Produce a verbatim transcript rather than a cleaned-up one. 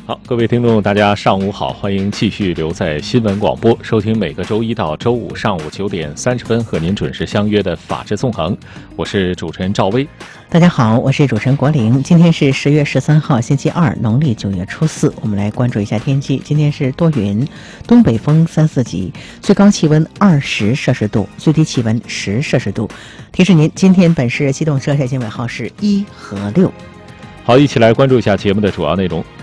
好，各位听众，大家上午好，欢迎继续留在新闻广播，收听每个周一到周五上午九点三十分和您准时相约的《法治纵横》，我是主持人赵薇。 大家好，我是主持人国玲。今天是十月十三号，星期二，农历九月初四。我们来关注一下天气。今天是多云，东北风三四级，最高气温二十摄氏度，最低气温十摄氏度。提示您，今天本市机动车载信尾号是一和六。 好，一起来关注一下节目的主要内容。